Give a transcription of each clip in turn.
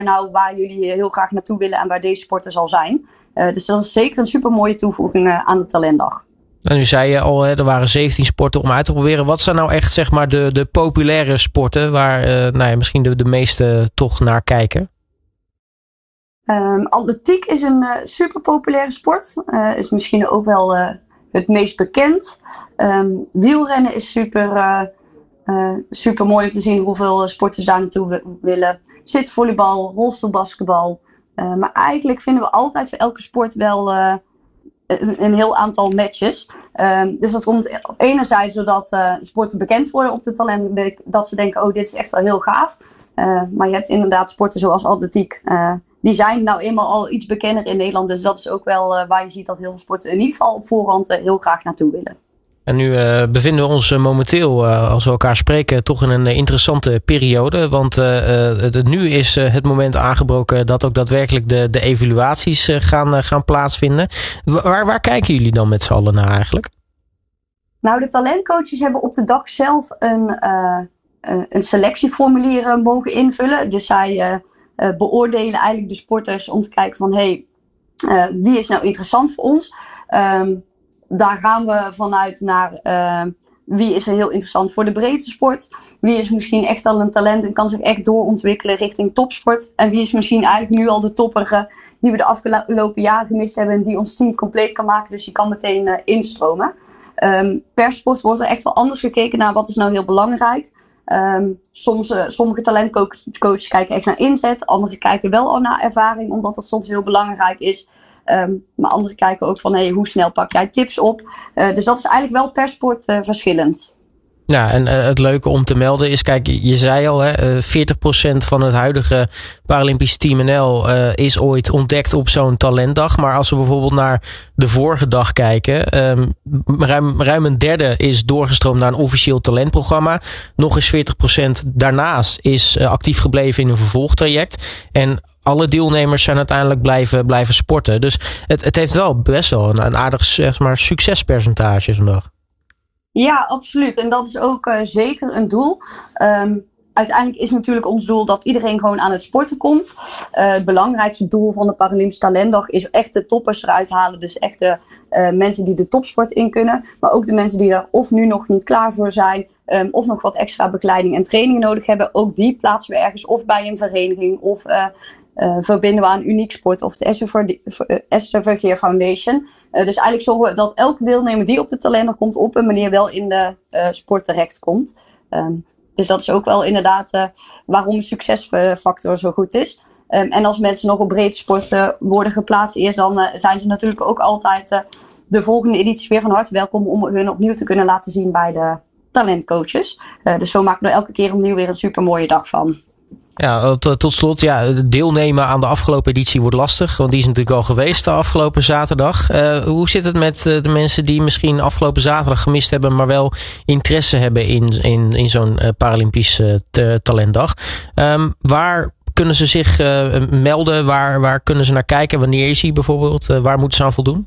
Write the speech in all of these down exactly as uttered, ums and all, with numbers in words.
nou waar jullie heel graag naartoe willen en waar deze sport er zal zijn. Uh, dus dat is zeker een super mooie toevoeging uh, aan de talentdag. En nu zei je al, hè, er waren zeventien sporten om uit te proberen. Wat zijn nou echt zeg maar de, de populaire sporten waar uh, nou ja, misschien de, de meesten toch naar kijken? Um, atletiek is een uh, super populaire sport. Uh, is misschien ook wel uh, het meest bekend. Um, wielrennen is super, uh, uh, super mooi om te zien hoeveel sporters daar naartoe w- willen. Zitvolleybal, rolstoelbasketbal. Uh, maar eigenlijk vinden we altijd voor elke sport wel uh, een, een heel aantal matches. Um, dus dat komt enerzijds zodat uh, sporten bekend worden op de talenten. Dat ze denken, oh dit is echt wel heel gaaf. Uh, maar je hebt inderdaad sporten zoals atletiek. Uh, die zijn nou eenmaal al iets bekender in Nederland. Dus dat is ook wel uh, waar je ziet dat heel veel sporten in ieder geval op voorhand uh, heel graag naartoe willen. En nu uh, bevinden we ons uh, momenteel, uh, als we elkaar spreken, toch in een uh, interessante periode. Want uh, uh, de, nu is uh, het moment aangebroken dat ook daadwerkelijk de, de evaluaties uh, gaan, uh, gaan plaatsvinden. Waar, waar kijken jullie dan met z'n allen naar eigenlijk? Nou, de talentcoaches hebben op de dag zelf een, uh, uh, een selectieformulier uh, mogen invullen. Dus zij uh, uh, beoordelen eigenlijk de sporters om te kijken van, hé, hey, uh, wie is nou interessant voor ons? Um, Daar gaan we vanuit naar uh, wie is er heel interessant voor de breedte sport. Wie is misschien echt al een talent en kan zich echt doorontwikkelen richting topsport. En wie is misschien eigenlijk nu al de topper uh, die we de afgelopen jaren gemist hebben. En die ons team compleet kan maken. Dus die kan meteen uh, instromen. Um, per sport wordt er echt wel anders gekeken naar wat is nou heel belangrijk. Um, soms, uh, sommige talentcoaches kijken echt naar inzet. Anderen kijken wel al naar ervaring. Omdat dat soms heel belangrijk is. Um, maar anderen kijken ook van hey, hoe snel pak jij tips op. Uh, dus dat is eigenlijk wel per sport uh, verschillend. Ja, en uh, het leuke om te melden is, kijk, je zei al, hè, uh, veertig procent van het huidige Paralympisch Team N L uh, is ooit ontdekt op zo'n talentdag. Maar als we bijvoorbeeld naar de vorige dag kijken, um, ruim, ruim een derde is doorgestroomd naar een officieel talentprogramma. Nog eens veertig procent daarnaast is uh, actief gebleven in een vervolgtraject. En alle deelnemers zijn uiteindelijk blijven, blijven sporten. Dus het, het heeft wel best wel een, een aardig zeg maar, succespercentage vandaag. Ja, absoluut. En dat is ook uh, zeker een doel. Um, uiteindelijk is natuurlijk ons doel dat iedereen gewoon aan het sporten komt. Uh, het belangrijkste doel van de Paralympische Talentdag is echt de toppers eruit halen. Dus echt de uh, mensen die de topsport in kunnen. Maar ook de mensen die er of nu nog niet klaar voor zijn. Um, of nog wat extra begeleiding en trainingen nodig hebben. Ook die plaatsen we ergens of bij een vereniging of uh, uh, verbinden we aan Uniek Sport of de Esther Vergeer Foundation. Uh, dus eigenlijk zorgen we dat elke deelnemer die op de talentdag komt op een manier wel in de uh, sport terecht komt. Um, dus dat is ook wel inderdaad uh, waarom de succesfactor zo goed is. Um, en als mensen nog op breedte sport uh, worden geplaatst eerst, dan uh, zijn ze natuurlijk ook altijd uh, de volgende editie weer van harte welkom om hun opnieuw te kunnen laten zien bij de talentcoaches. Uh, dus zo maken we er elke keer opnieuw weer een super mooie dag van. Ja, tot, tot slot, ja, deelnemen aan de afgelopen editie wordt lastig, want die is natuurlijk al geweest de afgelopen zaterdag. Uh, hoe zit het met uh, de mensen die misschien afgelopen zaterdag gemist hebben, maar wel interesse hebben in, in, in zo'n uh, Paralympische uh, talentdag? Um, waar kunnen ze zich uh, melden? Waar, waar kunnen ze naar kijken? Wanneer is hij bijvoorbeeld? Uh, waar moeten ze aan voldoen?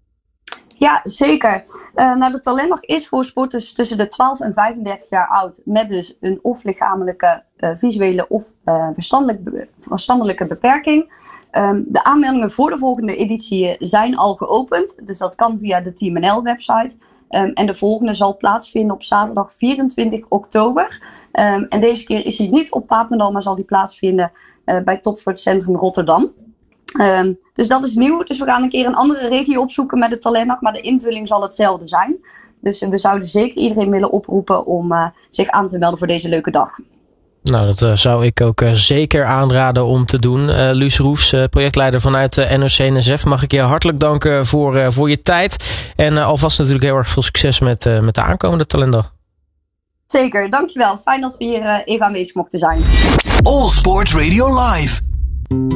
Ja, zeker. Uh, nou, de talentdag is voor sporters tussen de twaalf en vijfendertig jaar oud. Met dus een of lichamelijke, uh, visuele of uh, verstandelijke, verstandelijke beperking. Um, de aanmeldingen voor de volgende editie zijn al geopend. Dus dat kan via de Team N L website. Um, en de volgende zal plaatsvinden op zaterdag vierentwintig oktober. Um, en deze keer is hij niet op Papendal, maar zal die plaatsvinden uh, bij Topsportcentrum Rotterdam. Um, dus dat is nieuw. Dus we gaan een keer een andere regio opzoeken met de talentdag. Maar de invulling zal hetzelfde zijn. Dus uh, we zouden zeker iedereen willen oproepen om uh, zich aan te melden voor deze leuke dag. Nou, dat uh, zou ik ook uh, zeker aanraden om te doen. Uh, Luus Roefs, uh, projectleider vanuit uh, N O C N S F. Mag ik je hartelijk danken voor, uh, voor je tijd. En uh, alvast natuurlijk heel erg veel succes met, uh, met de aankomende talentdag. Zeker, dankjewel. Fijn dat we hier uh, even aanwezig mochten zijn. All Sports Radio Live.